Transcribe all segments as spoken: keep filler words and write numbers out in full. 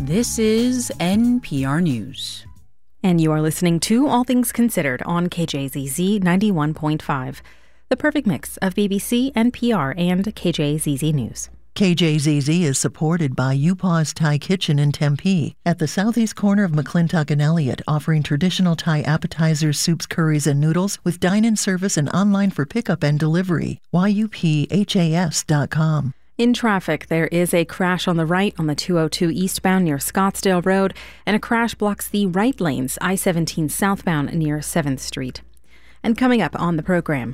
This is N P R News. And you are listening to All Things Considered on K J Z Z ninety-one point five, the perfect mix of B B C, N P R, and K J Z Z News. K J Z Z is supported by Upaw's Thai Kitchen in Tempe, at the southeast corner of McClintock and Elliott, offering traditional Thai appetizers, soups, curries, and noodles with dine-in service and online for pickup and delivery. Y U P H A S dot com. In traffic, there is a crash on the right on the two oh two eastbound near Scottsdale Road, and a crash blocks the right lanes, I seventeen southbound near seventh Street. And coming up on the program,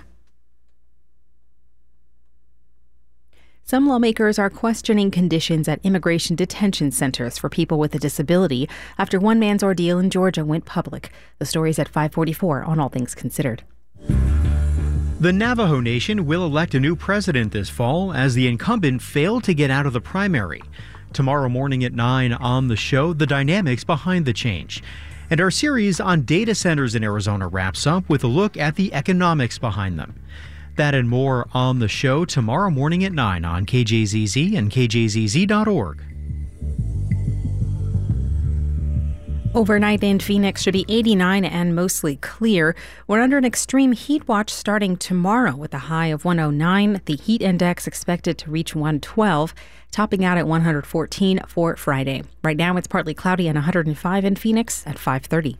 some lawmakers are questioning conditions at immigration detention centers for people with a disability after one man's ordeal in Georgia went public. The story's at five forty-four on All Things Considered. The Navajo Nation will elect a new president this fall as the incumbent failed to get out of the primary. Tomorrow morning at nine on the show, the dynamics behind the change. And our series on data centers in Arizona wraps up with a look at the economics behind them. That and more on the show tomorrow morning at nine on K J Z Z and K J Z Z dot org. Overnight in Phoenix should be eighty-nine and mostly clear. We're under an extreme heat watch starting tomorrow with a high of one oh nine. The heat index expected to reach one twelve, topping out at one hundred fourteen for Friday. Right now it's partly cloudy and one hundred five in Phoenix at five thirty.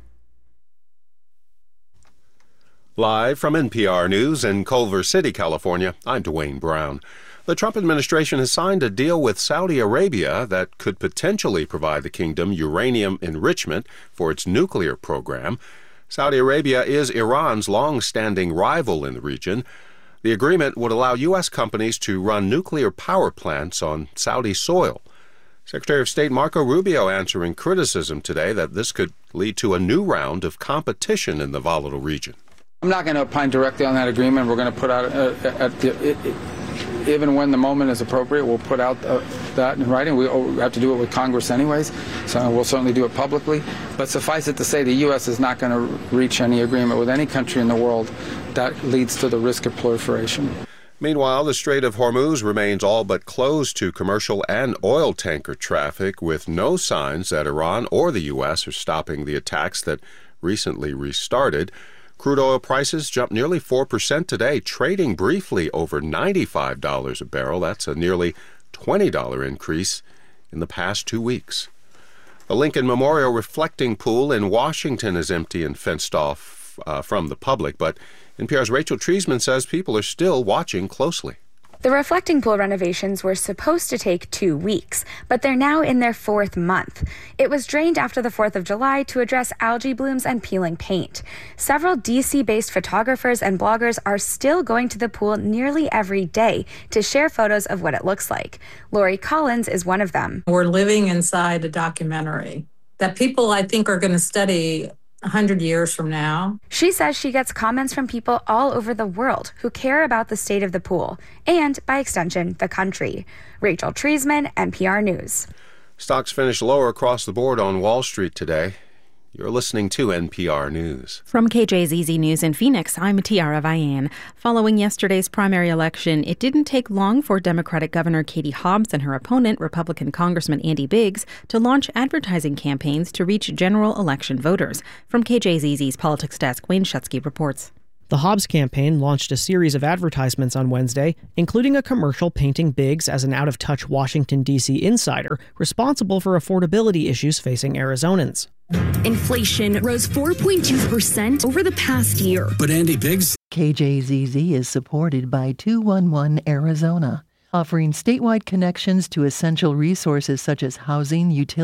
Live from N P R News in Culver City, California, I'm Dwayne Brown. The Trump administration has signed a deal with Saudi Arabia that could potentially provide the kingdom uranium enrichment for its nuclear program. Saudi Arabia is Iran's long-standing rival in the region. The agreement would allow U S companies to run nuclear power plants on Saudi soil. Secretary of State Marco Rubio answering criticism today that this could lead to a new round of competition in the volatile region. I'm not going to opine directly on that agreement. We're going to put out, uh, at the, it, it, even when the moment is appropriate, we'll put out uh, that in writing. We have to do it with Congress anyways, so we'll certainly do it publicly. But suffice it to say, the U S is not going to reach any agreement with any country in the world that leads to the risk of proliferation. Meanwhile, the Strait of Hormuz remains all but closed to commercial and oil tanker traffic, with no signs that Iran or the U S are stopping the attacks that recently restarted. Crude oil prices jumped nearly four percent today, trading briefly over ninety-five dollars a barrel. That's a nearly twenty dollars increase in the past two weeks. The Lincoln Memorial Reflecting Pool in Washington is empty and fenced off uh, from the public, but N P R's Rachel Treisman says people are still watching closely. The reflecting pool renovations were supposed to take two weeks, but they're now in their fourth month. It was drained after the fourth of July to address algae blooms and peeling paint. Several D C-based photographers and bloggers are still going to the pool nearly every day to share photos of what it looks like. Lori Collins is one of them. We're living inside a documentary that people, I think, are going to study one hundred years from now. She says she gets comments from people all over the world who care about the state of the pool and, by extension, the country. Rachel Treisman, N P R News. Stocks finished lower across the board on Wall Street today. You're listening to N P R News. From K J Z Z News in Phoenix, I'm Tiara Vian. Following yesterday's primary election, it didn't take long for Democratic Governor Katie Hobbs and her opponent, Republican Congressman Andy Biggs, to launch advertising campaigns to reach general election voters. From K J Z Z's Politics Desk, Wayne Shutsky reports. The Hobbs campaign launched a series of advertisements on Wednesday, including a commercial painting Biggs as an out-of-touch Washington, D C insider responsible for affordability issues facing Arizonans. Inflation rose four point two percent over the past year. But Andy Biggs... K J Z Z is supported by two one one Arizona, offering statewide connections to essential resources such as housing, utilities,